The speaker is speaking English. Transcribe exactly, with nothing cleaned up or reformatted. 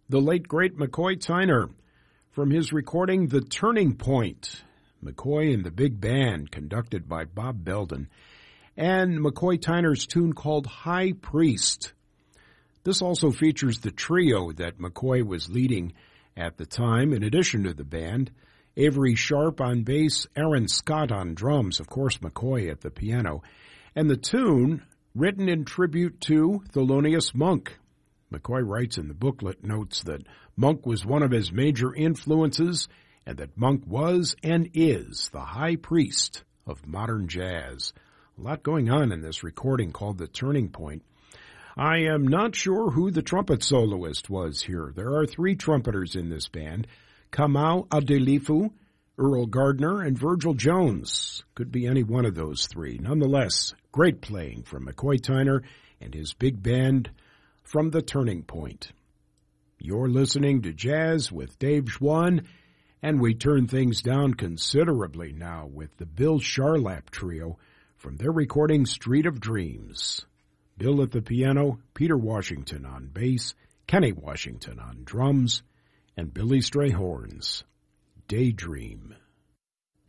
the late, great McCoy Tyner, from his recording The Turning Point. McCoy and the Big Band, conducted by Bob Belden, and McCoy Tyner's tune called High Priest. This also features the trio that McCoy was leading at the time, in addition to the band. Avery Sharp on bass, Aaron Scott on drums, of course McCoy at the piano, and the tune written in tribute to Thelonious Monk. McCoy writes in the booklet notes that Monk was one of his major influences and that Monk was and is the high priest of modern jazz. A lot going on in this recording called The Turning Point. I am not sure who the trumpet soloist was here. There are three trumpeters in this band: Kamau Adelifu, Earl Gardner, and Virgil Jones. Could be any one of those three. Nonetheless, great playing from McCoy Tyner and his big band from The Turning Point. You're listening to Jazz with Dave Schwann, and we turn things down considerably now with the Bill Charlap Trio from their recording Street of Dreams. Bill at the piano, Peter Washington on bass, Kenny Washington on drums, and Billy Strayhorn's Daydream.